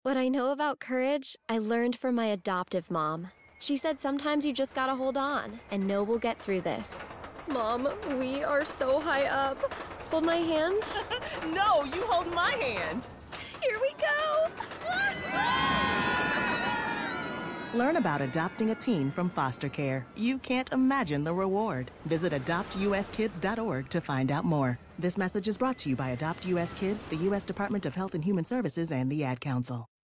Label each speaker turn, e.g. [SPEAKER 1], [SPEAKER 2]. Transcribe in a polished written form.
[SPEAKER 1] What I know about courage, I learned from my adoptive mom. She said sometimes you just gotta hold on and know we'll get through this. Mom, we are so high up. Hold my hand.
[SPEAKER 2] No, you hold my hand.
[SPEAKER 1] Here we go.
[SPEAKER 2] Learn about adopting a teen from foster care. You can't imagine the reward. Visit adoptuskids.org to find out more. This message is brought to you by Adopt US Kids, the U.S. Department of Health and Human Services, and the Ad Council.